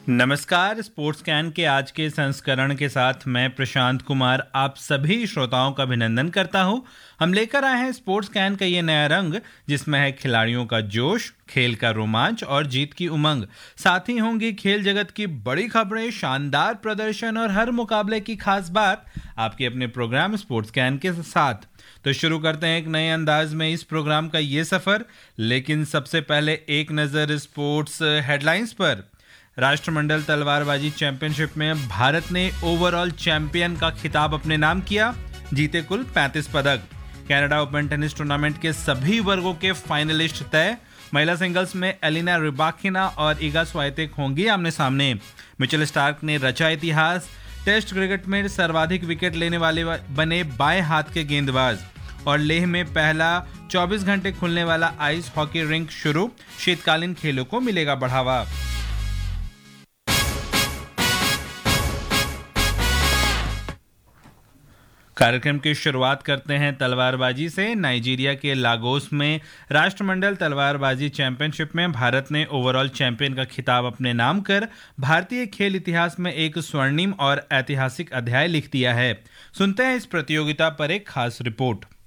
नमस्कार। Sports can के आज के संस्करण के साथ मैं प्रशांत कुमार आप सभी श्रोताओं का अभिनंदन करता हूं। हम लेकर आए हैं स्पोर्ट्स कैन का ये नया रंग, जिसमें है खिलाड़ियों का जोश, खेल का रोमांच और जीत की उमंग। साथ ही होंगी खेल जगत की बड़ी खबरें, शानदार प्रदर्शन और हर मुकाबले की खास बात आपके अपने प्रोग्राम स्पोर्ट्स कैन के साथ। तो शुरू करते हैं एक नए अंदाज में इस प्रोग्राम का ये सफर, लेकिन सबसे पहले एक नज़र स्पोर्ट्स हेडलाइंस पर। राष्ट्रमंडल तलवारबाजी चैंपियनशिप में भारत ने ओवरऑल चैंपियन का खिताब अपने नाम किया, जीते कुल 35 पदक। कनाडा ओपन टेनिस टूर्नामेंट के सभी वर्गों के फाइनलिस्ट तय। महिला सिंगल्स में एलिना रिबाकिना और इगा स्वाइतेक होंगी आमने सामने। मिचेल स्टार्क ने रचा इतिहास, टेस्ट क्रिकेट में सर्वाधिक विकेट लेने वाले बने बाएं हाथ के गेंदबाज। और लेह में पहला 24 घंटे खुलने वाला आइस हॉकी रिंक शुरू, शीतकालीन खेलों को मिलेगा बढ़ावा। कार्यक्रम की शुरुआत करते हैं तलवारबाजी से। नाइजीरिया के लागोस में राष्ट्रमंडल तलवारबाजी चैंपियनशिप में भारत ने ओवरऑल चैंपियन का खिताब अपने नाम कर भारतीय खेल इतिहास में एक स्वर्णिम और ऐतिहासिक अध्याय लिख दिया है। सुनते हैं इस प्रतियोगिता पर एक खास रिपोर्ट।